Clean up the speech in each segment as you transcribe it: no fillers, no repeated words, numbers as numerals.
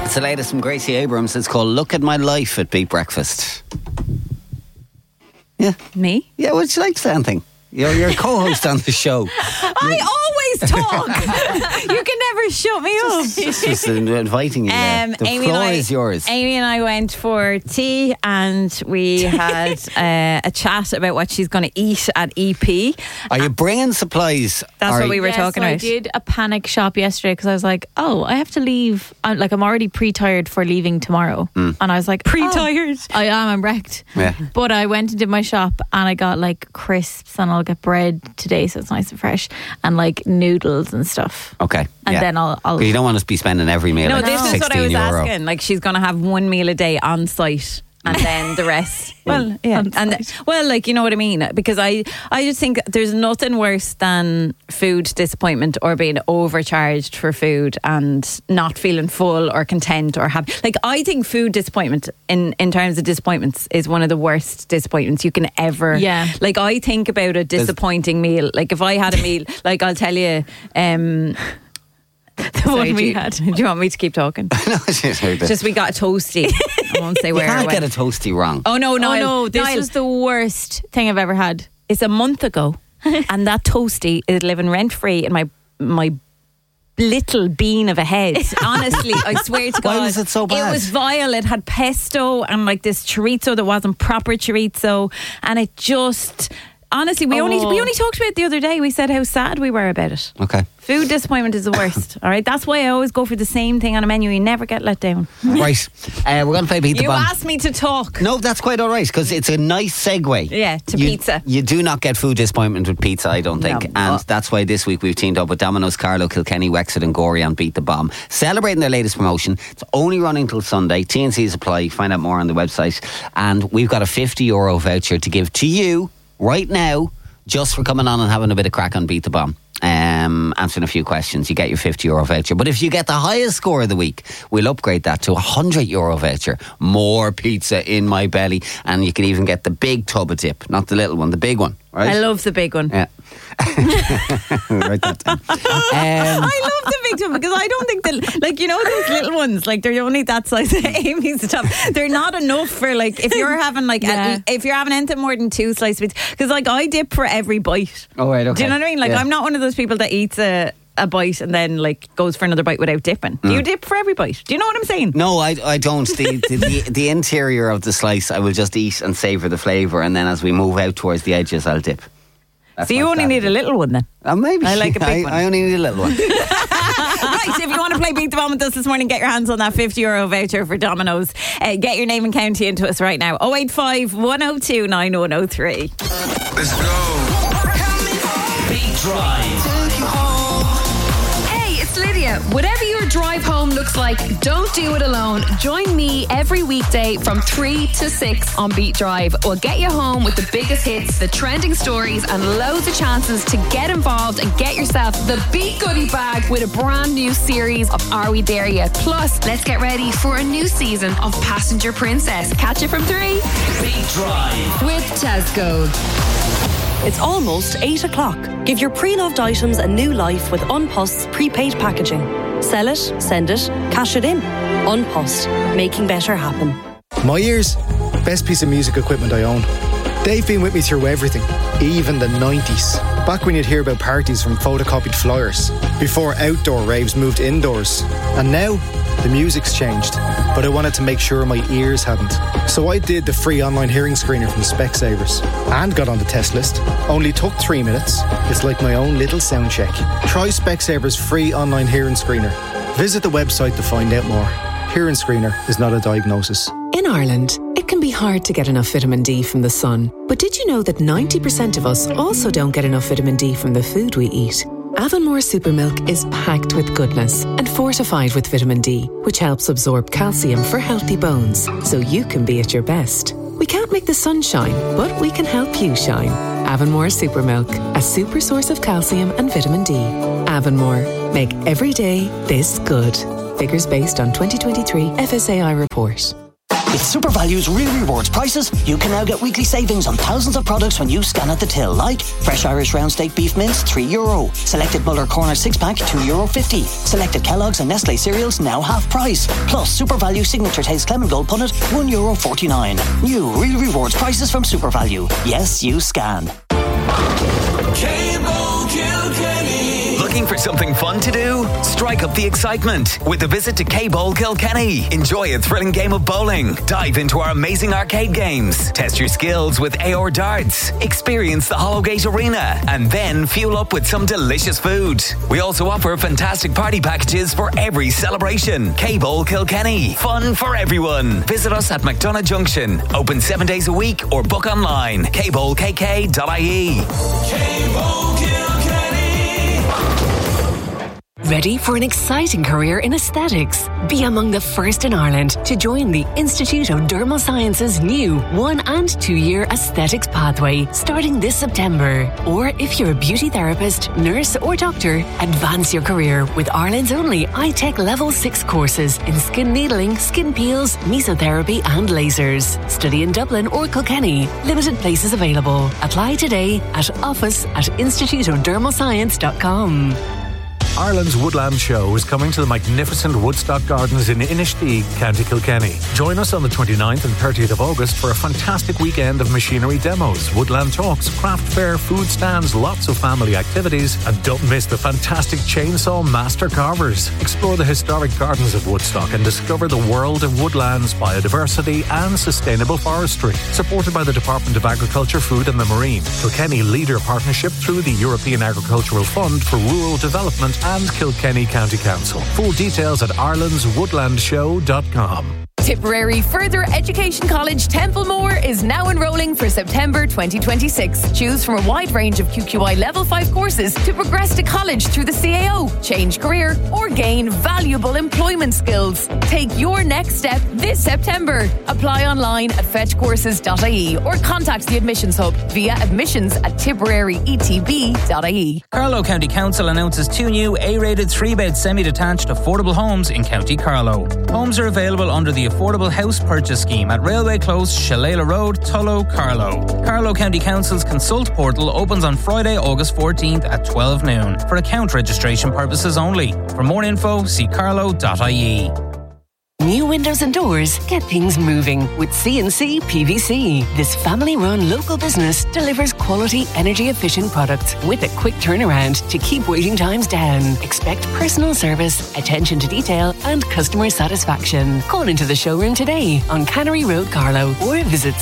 It's the latest from Gracie Abrams. It's called Look at My Life at Beat Breakfast. Yeah. Me? Yeah, would you like to say anything? You're a co-host on the show. I always talk. You can never shut me up. Just inviting you there. The floor is yours. Amy and I went for tea and we had a chat about what she's going to eat at EP. Are you bringing supplies? That's what we were talking about. I did a panic shop yesterday because I was like, oh, I have to leave. I'm already pre-tired for leaving tomorrow. And I was like, Pre-tired? I am, I'm wrecked. Yeah. But I went and did my shop and I got like crisps and I'll get bread today so it's nice and fresh and like noodles and stuff. Okay. And then I'll You don't want us to be spending every meal. No, like this is what I was €16. asking. Like, she's going to have one meal a day on site. And then the rest. Well, yeah. Like, you know what I mean? Because I just think there's nothing worse than food disappointment or being overcharged for food and not feeling full or content or happy. Like, I think food disappointment in terms of disappointments is one of the worst disappointments you can ever. Yeah. Like, I think about a disappointing meal. Like, if I had a meal, like, I'll tell you. the one we had. Do you want me to keep talking? No, Just we got a toasty. I won't say you where. can't I get went. a toasty wrong. Oh no, Niall. No, this Niall, was the worst thing I've ever had. it's a month ago, and that toasty is living rent free in my little bean of a head. Honestly, I swear to God. Why was it so bad? It was vile. It had pesto and like this chorizo that wasn't proper chorizo, and it just. Honestly, we only talked about it the other day. We said how sad we were about it. Okay. Food disappointment is the worst. All right, that's why I always go for the same thing on a menu. You never get let down. Right. We're going to play Beat the You Bomb. asked me to talk. No, that's quite all right because it's a nice segue. Yeah, to pizza. You do not get food disappointment with pizza, I don't think. No. And that's why this week we've teamed up with Domino's, Carlow, Kilkenny, Wexford and Gorey on Beat the Bomb. Celebrating their latest promotion. It's only running till Sunday. T&Cs apply. Find out more on the website. And we've got a €50 voucher to give to you right now just for coming on and having a bit of crack on Beat the Bomb. Answering a few questions, you get your €50 voucher. But if you get the highest score of the week, we'll upgrade that to a €100 voucher. More pizza in my belly, and you can even get the big tub of dip, not the little one, the big one. Right? I love the big one. Yeah. Write that down. I love the big one because I don't think like, you know, those little ones, like they're only that size. Amy's the top. They're not enough for like if you're having like if you're having anything more than 2 slices of pizza, because like I dip for every bite. Oh right, okay. Do you know what I mean? Like Yeah. I'm not one of those people that eats a bite and then like goes for another bite without dipping. Do you dip for every bite? Do you know what I'm saying? No, I don't. The interior of the slice I will just eat and savour the flavour, and then as we move out towards the edges I'll dip. So you only need a little one then? Maybe. I like a big one. I only need a little one. Right, if you want to play Beat the Bomb with us this morning, get your hands on that €50 voucher for Domino's. Get your name and county into us right now. 085 102 9103. Let's go. Beat Drive. Hey, it's Lydia. Whatever your drive home looks like, don't do it alone. Join me every weekday from 3 to 6 on Beat Drive. We'll get you home with the biggest hits, the trending stories, and loads of chances to get involved and get yourself the Beat Goodie Bag with a brand new series of Are We There Yet? Plus, let's get ready for a new season of Passenger Princess. Catch it from 3 Beat Drive. with Tesco. It's almost 8 o'clock. Give your pre-loved items a new life with Unpost's prepaid packaging. Sell it, send it, cash it in. Unpost, making better happen. My ears, best piece of music equipment I own. They've been with me through everything, even the 90s. Back when you'd hear about parties from photocopied flyers, before outdoor raves moved indoors. And now, the music's changed, but I wanted to make sure my ears hadn't. So I did the free online hearing screener from Specsavers and got on the test list. Only took 3 minutes. It's like my own little sound check. Try Specsavers free online hearing screener. Visit the website to find out more. Hearing screener is not a diagnosis. In Ireland, it can be hard to get enough vitamin D from the sun. But did you know that 90% of us also don't get enough vitamin D from the food we eat? Avonmore Supermilk is packed with goodness and fortified with vitamin D, which helps absorb calcium for healthy bones, so you can be at your best. We can't make the sun shine, but we can help you shine. Avonmore Supermilk, a super source of calcium and vitamin D. Avonmore, make every day this good. Figures based on 2023 FSAI report. With SuperValue's Real Rewards prices, you can now get weekly savings on thousands of products when you scan at the till, like fresh Irish round steak beef mince, €3. Selected Muller Corner 6-pack, €2.50. Selected Kellogg's and Nestle cereals, now half price. Plus, SuperValue Signature Taste Lemon Gold Punnet, €1.49. New Real Rewards prices from SuperValue. Yes, you scan. Cable Kilkenny. Looking for something fun to do? Strike up the excitement with a visit to K-Bowl Kilkenny. Enjoy a thrilling game of bowling. Dive into our amazing arcade games. Test your skills with AR darts. Experience the Hollowgate Arena. And then fuel up with some delicious food. We also offer fantastic party packages for every celebration. K-Bowl Kilkenny. Fun for everyone. Visit us at McDonagh Junction. Open 7 days a week or book online. kbowlkk.ie. K-Bowl Kilkenny. Ready for an exciting career in aesthetics? Be among the first in Ireland to join the Institute of Dermal Sciences' new 1- and 2-year aesthetics pathway starting this September. Or if you're a beauty therapist, nurse or doctor, advance your career with Ireland's only iTech Level 6 courses in skin needling, skin peels, mesotherapy and lasers. Study in Dublin or Kilkenny. Limited places available. Apply today at office@instituteofdermalscience.com. Ireland's Woodland Show is coming to the magnificent Woodstock Gardens in Inistioge, County Kilkenny. Join us on the 29th and 30th of August for a fantastic weekend of machinery demos, woodland talks, craft fair, food stands, lots of family activities, and don't miss the fantastic Chainsaw Master Carvers. Explore the historic gardens of Woodstock and discover the world of woodlands, biodiversity and sustainable forestry. Supported by the Department of Agriculture, Food and the Marine, Kilkenny Leader Partnership through the European Agricultural Fund for Rural Development and Kilkenny County Council. Full details at irelandswoodlandshow.com. Tipperary Further Education College Templemore is now enrolling for September 2026. Choose from a wide range of QQI Level 5 courses to progress to college through the CAO, change career, or gain valuable employment skills. Take your next step this September. Apply online at fetchcourses.ie or contact the Admissions Hub via admissions@tipperaryetb.ie. Carlow County Council announces 2 new A-rated 3-bed semi-detached affordable homes in County Carlow. Homes are available under the Affordable House Purchase Scheme at Railway Close, Shalala Road, Tullow, Carlow. Carlow County Council's Consult portal opens on Friday, August 14th at 12 noon for account registration purposes only. For more info, see carlow.ie. New windows and doors get things moving with C&C PVC. This family-run local business delivers quality, energy-efficient products with a quick turnaround to keep waiting times down. Expect personal service, attention to detail and customer satisfaction. Call into the showroom today on Cannery Road, Carlow, or visit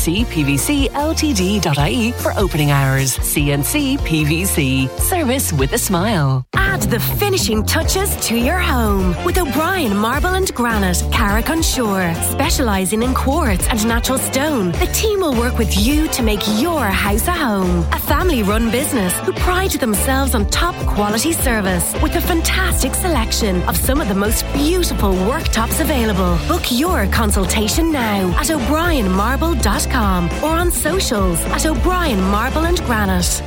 cncpvcltd.ie for opening hours. C&C PVC. Service with a smile. Add the finishing touches to your home with O'Brien Marble and Granite, Carrick Shore. Specialising in quartz and natural stone, the team will work with you to make your house a home. A family-run business who pride themselves on top quality service with a fantastic selection of some of the most beautiful worktops available. Book your consultation now at o'brienmarble.com or on socials at O'Brien Marble and Granite.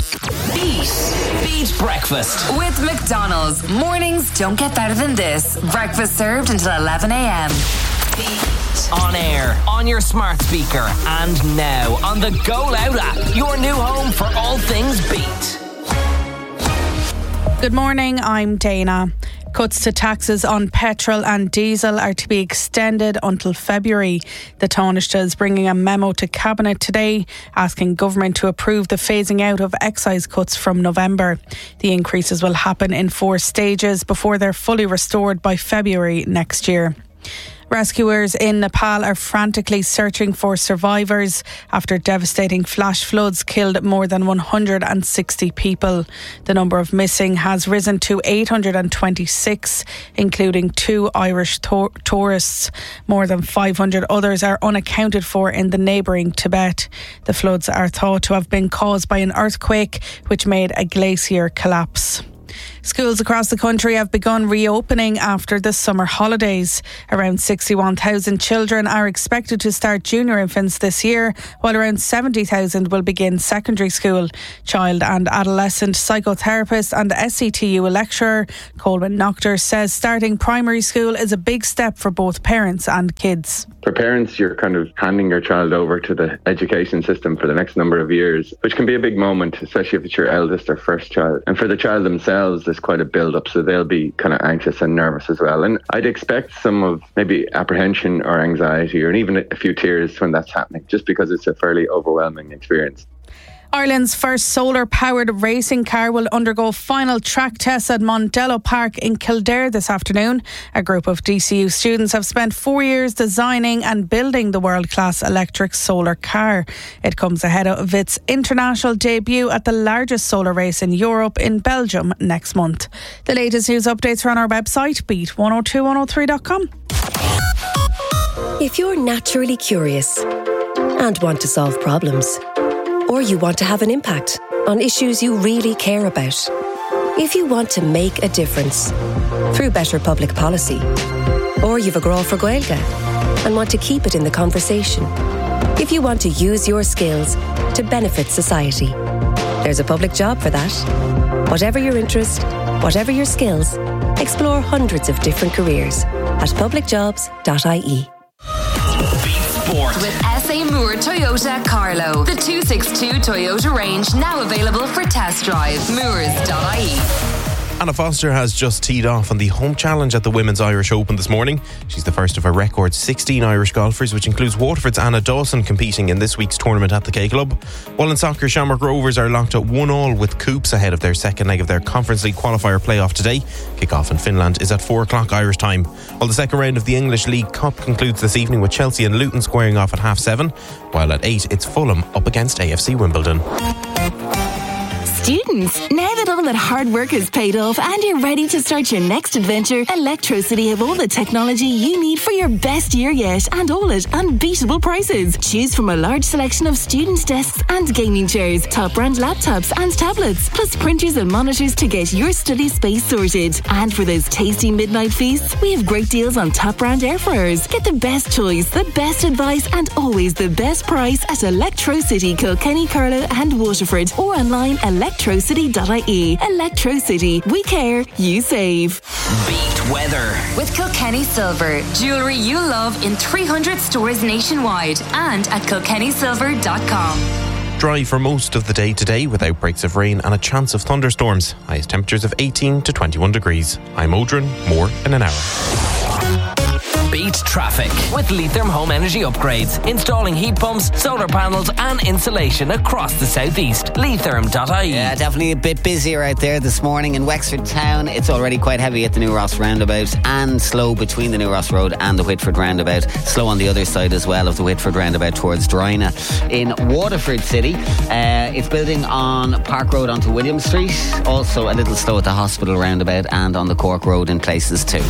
Beat Breakfast With McDonald's. Mornings don't get better than this. Breakfast served until 11 a.m. on air, on your smart speaker, and now on the Go Loud app, your new home for all things Beat. Good morning, I'm Dana. Cuts to taxes on petrol and diesel are to be extended until February. The Taoiseach is bringing a memo to Cabinet today asking government to approve the phasing out of excise cuts from November. The increases will happen in 4 stages before they're fully restored by February next year. Rescuers in Nepal are frantically searching for survivors after devastating flash floods killed more than 160 people. The number of missing has risen to 826, including 2 Irish tourists. More than 500 others are unaccounted for in the neighbouring Tibet. The floods are thought to have been caused by an earthquake which made a glacier collapse. Schools across the country have begun reopening after the summer holidays. Around 61,000 children are expected to start junior infants this year, while around 70,000 will begin secondary school. Child and adolescent psychotherapist and SCTU lecturer Colwyn Noctor says starting primary school is a big step for both parents and kids. For parents, you're kind of handing your child over to the education system for the next number of years, which can be a big moment, especially if it's your eldest or first child. And for the child themselves, there's quite a build-up, so they'll be kind of anxious and nervous as well. And I'd expect some of maybe apprehension or anxiety, or even a few tears when that's happening, just because it's a fairly overwhelming experience. Ireland's first solar-powered racing car will undergo final track tests at Mondello Park in Kildare this afternoon. A group of DCU students have spent 4 years designing and building the world-class electric solar car. It comes ahead of its international debut at the largest solar race in Europe in Belgium next month. The latest news updates are on our website, beat102103.com. If you're naturally curious and want to solve problems, or you want to have an impact on issues you really care about. If you want to make a difference through better public policy, or you've a grow for Gaeilge and want to keep it in the conversation. If you want to use your skills to benefit society, there's a public job for that. Whatever your interest, whatever your skills, explore hundreds of different careers at publicjobs.ie. With SA Moore Toyota Carlo. The 262 Toyota range now available for test drive. Moores.ie. Anna Foster has just teed off on the home challenge at the Women's Irish Open this morning. She's the first of a record 16 Irish golfers, which includes Waterford's Anna Dawson competing in this week's tournament at the K Club. While in soccer, Shamrock Rovers are locked at 1-1 with Coops ahead of their second leg of their Conference League qualifier playoff today. Kick-off in Finland is at 4 o'clock Irish time. While the second round of the English League Cup concludes this evening with Chelsea and Luton squaring off at 7:30. While at 8, it's Fulham up against AFC Wimbledon. Students, now that all that hard work has paid off and you're ready to start your next adventure, Electrocity have all the technology you need for your best year yet, and all at unbeatable prices. Choose from a large selection of students' desks and gaming chairs, top brand laptops and tablets, plus printers and monitors to get your study space sorted. And for those tasty midnight feasts, we have great deals on top brand air fryers. Get the best choice, the best advice, and always the best price at Electrocity, Kilkenny, Carlow and Waterford, or online electrocity.ie. Electrocity. We care, you save. Beat weather with Kilkenny Silver. Jewellery you love in 300 stores nationwide and at kilkennysilver.com. Dry for most of the day today with outbreaks of rain and a chance of thunderstorms. Highest temperatures of 18 to 21 degrees. I'm Odrin. More in an hour. Beat traffic with Leitrim Home Energy Upgrades. Installing heat pumps, solar panels and insulation across the southeast. Leitrim.ie. Yeah, definitely a bit busier out there this morning in Wexford Town. It's already quite heavy at the New Ross roundabout and slow between the New Ross Road and the Whitford roundabout. Slow on the other side as well of the Whitford roundabout towards Drogheda. In Waterford City, it's building on Park Road onto William Street. Also a little slow at the hospital roundabout and on the Cork Road in places too.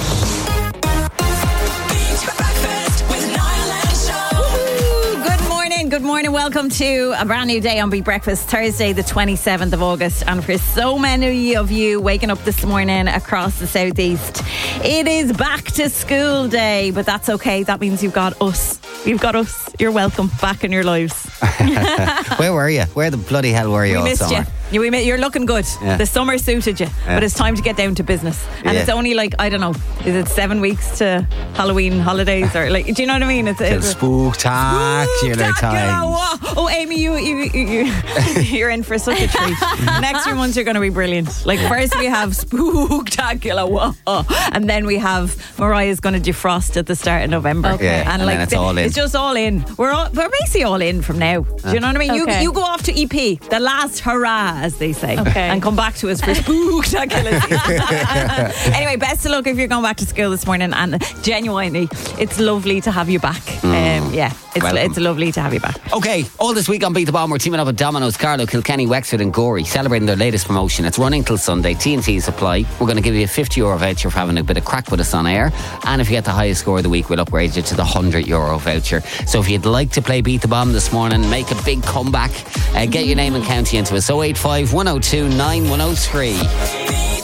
Good morning, welcome to a brand new day on Beat Breakfast, Thursday the 27th of August. And for so many of you waking up this morning across the southeast, it is back to school day, but that's okay. That means you've got us. You've got us. You're welcome back in your lives. Where were you? Where the bloody hell were you all missed summer? You're looking good. Yeah. The summer suited you, but it's time to get down to business. And it's only like, I don't know, is it 7 weeks to Halloween holidays, or like, do you know what I mean? It's spooktacular time. Oh, Amy, you're in for such a treat. Next few months are going to be brilliant. Like first we have spooktacular, and then we have Mariah's going to defrost at the start of November. Okay. Yeah, and like then it's all in. It's just all in. We're basically all in from now. Do you know what I mean? Okay. You go off to EP, the last hurrah, as they say, Okay. and come back to us for spooktacular season. Anyway, best of luck if you're going back to school this morning, and genuinely, it's lovely to have you back. It's lovely to have you back. Okay, all this week on Beat the Bomb, we're teaming up with Domino's, Carlow, Kilkenny, Wexford and Gorey, celebrating their latest promotion. It's running till Sunday. T&Cs apply. We're going to give you a €50 voucher for having a bit of crack with us on air, and if you get the highest score of the week, we'll upgrade you to the €100 voucher. So if you'd like to play Beat the Bomb this morning, make a big comeback. Get your name and county into us. 085 102 9103.